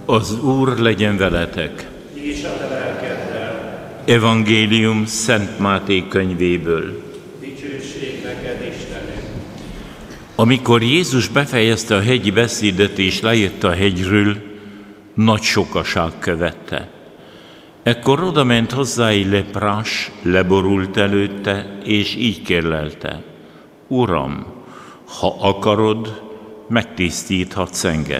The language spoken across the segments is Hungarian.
Az Úr legyen veletek! És a te lelkeddel. Evangélium Szent Máté könyvéből. Dicsőség neked, Istenünk! Amikor Jézus befejezte a hegyi beszédet és lejött a hegyről, nagy sokaság követte. Ekkor odament hozzá egy leprás, leborult előtte, és így kérlelte: Uram, ha akarod, megtisztíthatsz engem.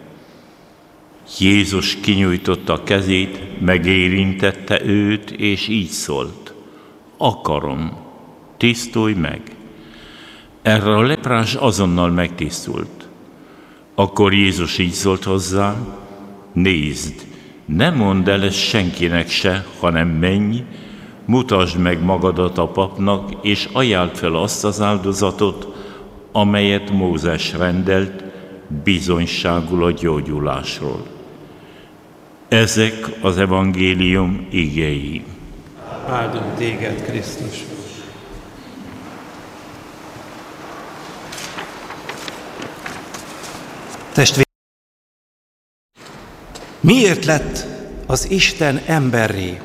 Jézus kinyújtotta a kezét, megérintette őt, és így szólt: Akarom, tisztulj meg. Erre a leprás azonnal megtisztult. Akkor Jézus így szólt hozzá: Nézd, ne mondd el ezt senkinek se, hanem menj, mutasd meg magadat a papnak, és ajánld fel azt az áldozatot, amelyet Mózes rendelt, bizonyságul a gyógyulásról. Ezek az evangélium igéi. Áldunk téged, Krisztus! Testvérem, miért lett az Isten emberré?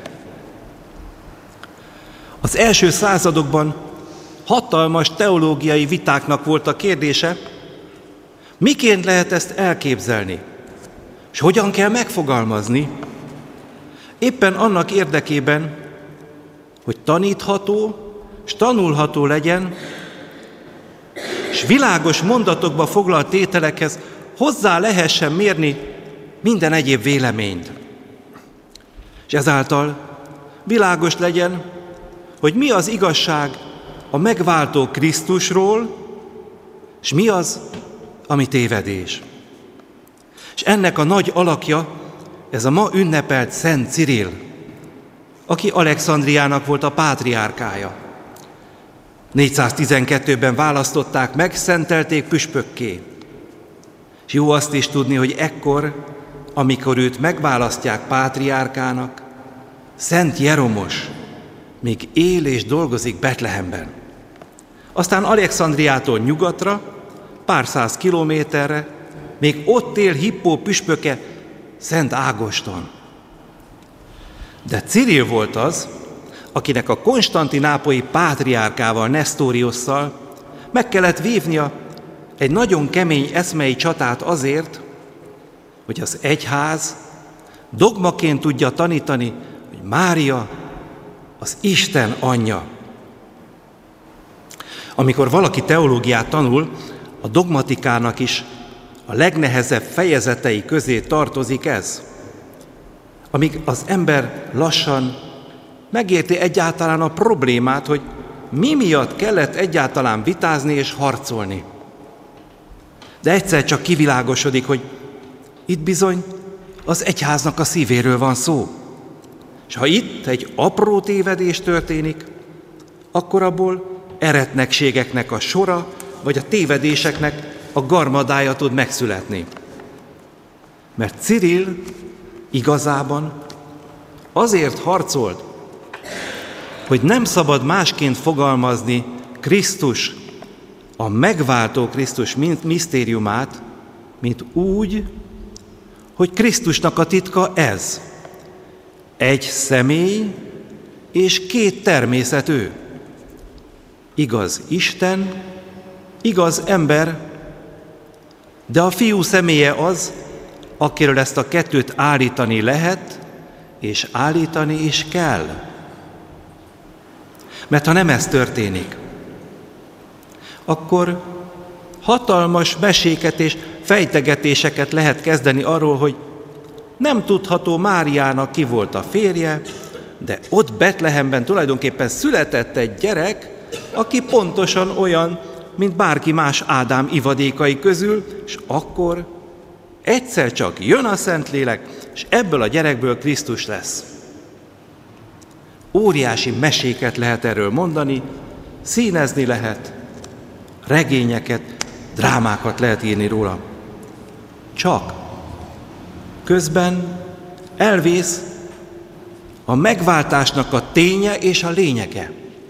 Az első századokban hatalmas teológiai vitáknak volt a kérdése, miként lehet ezt elképzelni, és hogyan kell megfogalmazni, éppen annak érdekében, hogy tanítható és tanulható legyen, és világos mondatokba foglalt tételekhez hozzá lehessen mérni minden egyéb véleményt. És ezáltal világos legyen, hogy mi az igazság a megváltó Krisztusról, és mi az, ami tévedés. És ennek a nagy alakja, ez a ma ünnepelt Szent Cirill, aki Alexandriának volt a pátriárkája. 412-ben választották meg, szentelték püspökké. És jó azt is tudni, hogy ekkor, amikor őt megválasztják pátriárkának, Szent Jeromos még él és dolgozik Betlehemben. Aztán Alexandriától nyugatra, pár száz kilométerre, még ott él Hippó püspöke, Szent Ágoston. De Cirill volt az, akinek a konstantinápolyi pátriárkával, Nestoriosszal meg kellett vívnia egy nagyon kemény eszmei csatát azért, hogy az egyház dogmaként tudja tanítani, hogy Mária az Isten anyja. Amikor valaki teológiát tanul, a dogmatikának is a legnehezebb fejezetei közé tartozik ez. Amíg az ember lassan megérti egyáltalán a problémát, hogy mi miatt kellett egyáltalán vitázni és harcolni. De egyszer csak kivilágosodik, hogy itt bizony az egyháznak a szívéről van szó. És ha itt egy apró tévedés történik, akkor abból eretnekségeknek a sora, vagy a tévedéseknek a garmadája tud megszületni. Mert Cirill igazában azért harcolt, hogy nem szabad másként fogalmazni Krisztus, a megváltó Krisztus misztériumát, mint úgy, hogy Krisztusnak a titka ez. Egy személy és két természet ő. Igaz Isten, igaz ember, de a Fiú személye az, akiről ezt a kettőt állítani lehet, és állítani is kell. Mert ha nem ez történik, akkor hatalmas meséket és fejtegetéseket lehet kezdeni arról, hogy nem tudható Máriának ki volt a férje, de ott Betlehemben tulajdonképpen született egy gyerek, aki pontosan olyan, mint bárki más Ádám ivadékai közül, és akkor egyszer csak jön a Szentlélek, és ebből a gyerekből Krisztus lesz. Óriási meséket lehet erről mondani, színezni lehet, regényeket, drámákat lehet írni róla. Csak közben elvész a megváltásnak a ténye és a lényege.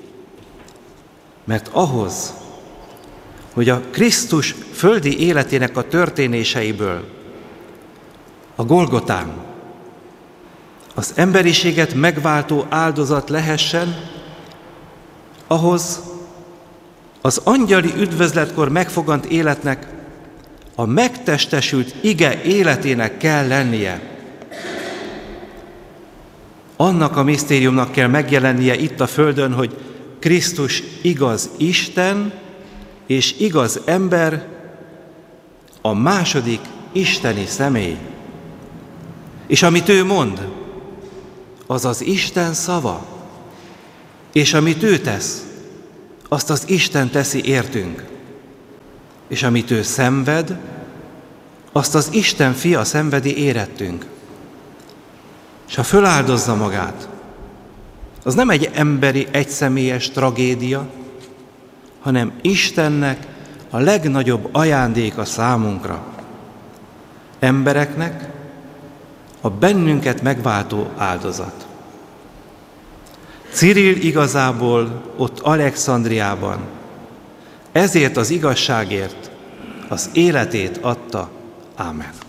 Mert ahhoz, hogy a Krisztus földi életének a történéseiből a Golgotán az emberiséget megváltó áldozat lehessen, ahhoz az angyali üdvözletkor megfogant életnek a megtestesült ige életének kell lennie. Annak a misztériumnak kell megjelennie itt a földön, hogy Krisztus igaz Isten és igaz ember, a második isteni személy. És amit ő mond, az az Isten szava, és amit ő tesz, azt az Isten teszi értünk. És amit ő szenved, azt az Isten fia szenvedi érettünk. És ha föláldozza magát, az nem egy emberi, egyszemélyes tragédia, hanem Istennek a legnagyobb ajándéka számunkra. Embereknek a bennünket megváltó áldozat. Cirill igazából ott Alexandriában ezért az igazságért az életét adta. Ámen.